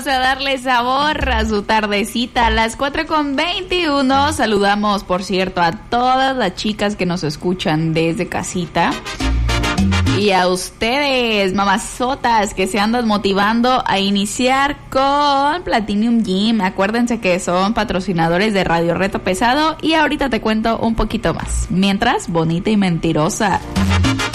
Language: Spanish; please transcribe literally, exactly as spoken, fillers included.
Vamos a darle sabor a su tardecita a las cuatro con veintiuno. Saludamos, por cierto, a todas las chicas que nos escuchan desde casita. Y a ustedes, mamazotas, que se andan motivando a iniciar con Platinum Gym. Acuérdense que son patrocinadores de Radio Reto Pesado y ahorita te cuento un poquito más. Mientras, bonita y mentirosa.